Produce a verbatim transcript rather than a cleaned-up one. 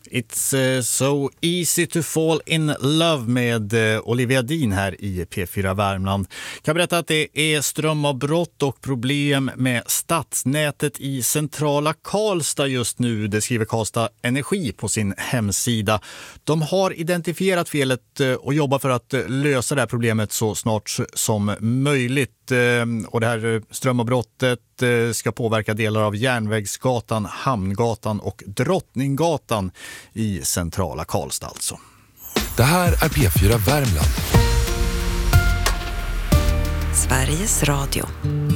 It's uh, so easy to fall in love med uh, Olivia Dean här i P fyra Värmland. Jag kan berätta att det är strömavbrott och problem med stadsnätet i centrala Karlstad just nu. Det skriver Karlstad Energi på sin hemsida. De har identifierat felet uh, och jobbar för att uh, lösa det här problemet så snart som möjligt. Uh, och det här strömavbrottet uh, ska påverka delar av Järnvägsgatan, Hamngatan och Drottninggatan i centrala Karlstad alltså. Det här är P fyra Värmland. Sveriges Radio.